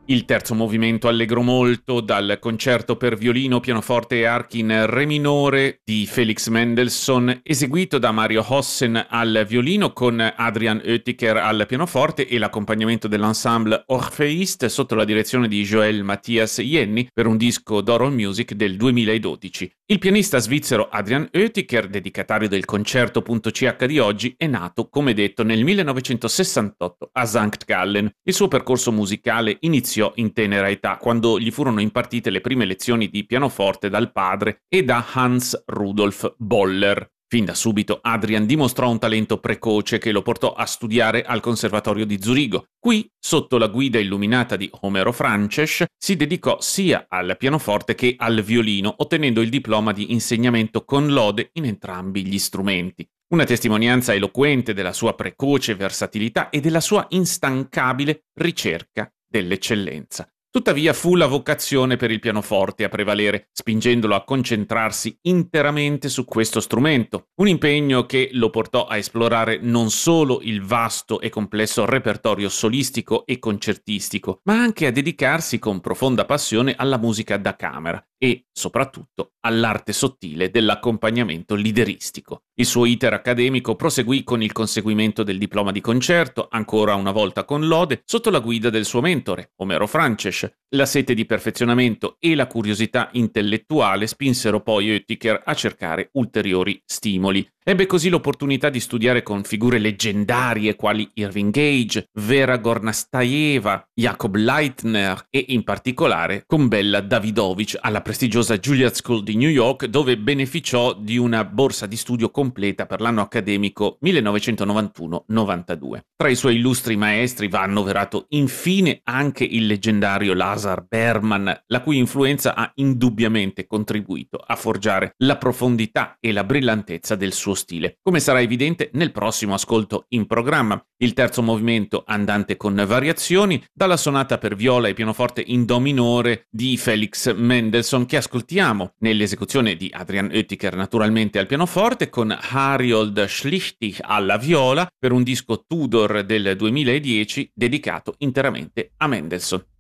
Il terzo movimento allegro molto dal concerto per violino, pianoforte e archi in re minore di Felix Mendelssohn, eseguito da Mario Hossen al violino con Adrian Oetticher al pianoforte e l'accompagnamento dell'ensemble Orpheist sotto la direzione di Joël Matthias Jenny per un disco d'Oral Music del 2012. Il pianista svizzero Adrian Oetticher, dedicatario del concerto.ch di oggi, è nato, come detto, nel 1968 a St. Gallen. Il suo percorso musicale iniziò in tenera età, quando gli furono impartite le prime lezioni di pianoforte dal padre e da Hans Rudolf Boller. Fin da subito Adrian dimostrò un talento precoce che lo portò a studiare al Conservatorio di Zurigo. Qui, sotto la guida illuminata di Homero Frances, si dedicò sia al pianoforte che al violino, ottenendo il diploma di insegnamento con lode in entrambi gli strumenti. Una testimonianza eloquente della sua precoce versatilità e della sua instancabile ricerca dell'eccellenza. Tuttavia fu la vocazione per il pianoforte a prevalere, spingendolo a concentrarsi interamente su questo strumento, un impegno che lo portò a esplorare non solo il vasto e complesso repertorio solistico e concertistico, ma anche a dedicarsi con profonda passione alla musica da camera e, soprattutto, all'arte sottile dell'accompagnamento lideristico. Il suo iter accademico proseguì con il conseguimento del diploma di concerto, ancora una volta con lode, sotto la guida del suo mentore, Homero Frances. La sete di perfezionamento e la curiosità intellettuale spinsero poi Oetticher a cercare ulteriori stimoli. Ebbe così l'opportunità di studiare con figure leggendarie quali Irving Gage, Vera Gornastajeva, Jakob Leitner e in particolare con Bella Davidovich alla prestigiosa Juilliard School di New York, dove beneficiò di una borsa di studio completa per l'anno accademico 1991-92. Tra i suoi illustri maestri va annoverato infine anche il leggendario Lazar Berman, la cui influenza ha indubbiamente contribuito a forgiare la profondità e la brillantezza del suo stile, come sarà evidente nel prossimo ascolto in programma. Il terzo movimento, andante con variazioni, dalla sonata per viola e pianoforte in do minore di Felix Mendelssohn, che ascoltiamo nell'esecuzione di Adrian Oetticher naturalmente al pianoforte, con Hariold Schlichting alla viola, per un disco Tudor del 2010 dedicato interamente a Mendelssohn.